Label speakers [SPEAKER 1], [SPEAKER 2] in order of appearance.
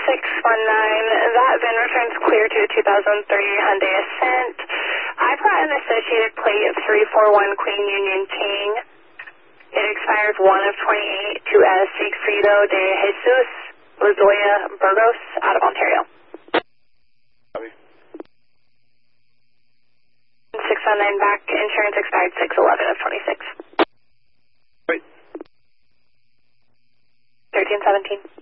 [SPEAKER 1] that VIN return's clear to a 2003 Hyundai Ascent. I've got an associated plate of 341 Queen Union King. It expires 1 of 28 to Sigfrido de Jesus Lozoya Burgos out of Ontario.
[SPEAKER 2] Copy.
[SPEAKER 1] 619 back, insurance expired 6/11 of 26.
[SPEAKER 2] Wait.
[SPEAKER 1] 1317.